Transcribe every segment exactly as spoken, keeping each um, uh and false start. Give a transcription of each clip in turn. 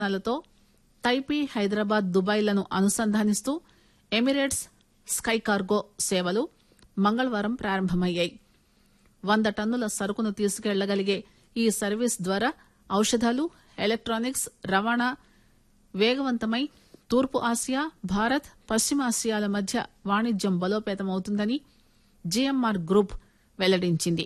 లతో Taipei Hyderabad దుబాయ్లను అనుసంధానిస్తూ Emirates sky cargo సేవలు మంగళవారం ప్రారంభమయ్యాయి. వంద టన్నుల సరుకును తీసుకెళ్లగలిగే ఈ సర్వీస్ ద్వారా ఔషధాలు, ఎలక్టానిక్స్ రవాణా వేగవంతమై తూర్పు ఆసియా, భారత్, పశ్చిమాసియాల మధ్య వాణిజ్యం బలోపేతమవుతుందని జీఎంఆర్ గ్రూప్ వెల్లడించింది.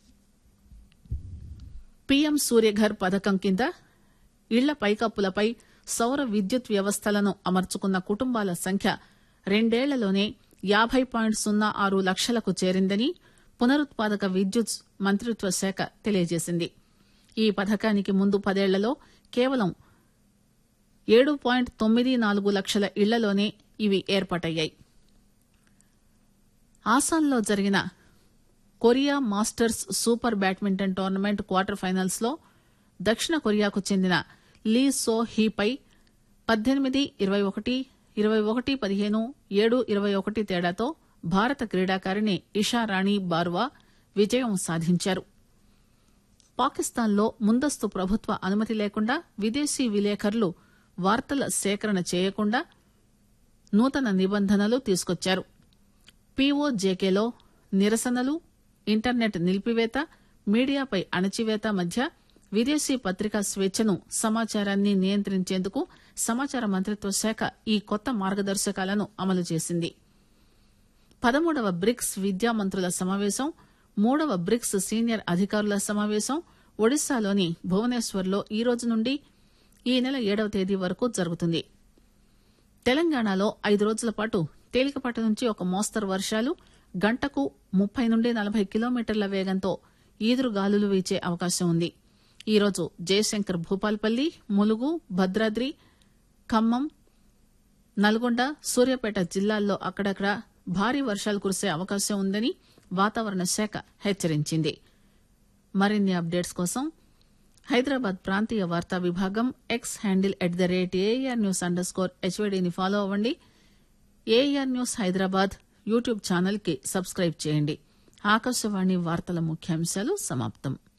పీఎం సూర్యఘర్ పథకం కింద ఇళ్ల పైకప్పులపై సౌర విద్యుత్ వ్యవస్థలను అమర్చుకున్న కుటుంబాల సంఖ్య రెండేళ్లలోనే యాభై పాయింట్ సున్నా ఆరు లక్షలకు చేరిందని పునరుత్పాదక విద్యుత్ మంత్రిత్వ శాఖ తెలియజేసింది. ఈ పథకానికి ముందు పదేళ్లలో కేవలం ఏడు పాయింట్ తొమ్మిది నాలుగు లక్షల ఇళ్లలోనే ఇవి ఏర్పాటయ్యాయి. ఆసాంలో జరిగిన Korea masters super badminton tournament quarter finals లో దక్షిణ కొరియాకు చెందిన లీ సో హీపై పద్దెనిమిది ఇరవై ఒకటి ఇరవై ఒకటి పదిహేను ఏడు ఇరవై ఒకటి తేడాతో భారత క్రీడాకారిణి ఇషారాణి బార్వా విజయం సాధించారు. పాకిస్తాన్లో ముందస్తు ప్రభుత్వ అనుమతి లేకుండా విదేశీ విలేకరులు వార్తల సేకరణ చేయకుండా నూతన నిబంధనలు తీసుకొచ్చారు. పీఓజేకేలో నిరసనలు, ఇంటర్నెట్ నిలిపివేత, మీడియాపై అణచివేత మధ్య విదేశీ పత్రికా స్వేచ్ఛను, సమాచారాన్ని నియంత్రించేందుకు సమాచార మంత్రిత్వ శాఖ ఈ కొత్త మార్గదర్శకాలను అమలు చేసింది. పదమూడవ బ్రిక్స్ విద్యా మంత్రుల సమావేశం, మూడవ బ్రిక్స్ సీనియర్ అధికారుల సమావేశం ఒడిశాలోని భువనేశ్వర్లో ఈ రోజు నుండి ఈ నెల ఏడవ తేదీ వరకు జరుగుతుంది. తెలంగాణలో ఐదు రోజుల పాటు తేలికపాటి నుంచి ఒక మోస్తరు వర్షాలు, గంటకు ముప్పై నుండి నలభై కిలోమీటర్ల వేగంతో ఈదురుగాలులు వీచే అవకాశం ఉంది. ఈరోజు జయశంకర్ భూపాల్పల్లి, ములుగు, భద్రాద్రి, ఖమ్మం, నల్గొండ, సూర్యాపేట జిల్లాల్లో అక్కడక్కడ భారీ వర్షాలు కురిసే అవకాశం ఉందని వాతావరణ శాఖ హెచ్చరించింది. మరిన్ని అప్డేట్స్ కోసం హైదరాబాద్ ప్రాంతీయ వార్తా విభాగం X handle at the rate AR news under score హెచ్వైడీని follow అవ్వండి. AR news Hyderabad YouTube channel కి సబ్స్క్రైబ్ చేయండి. ఆకాశవాణి వార్తల ముఖ్యాంశాలు సమాప్తం.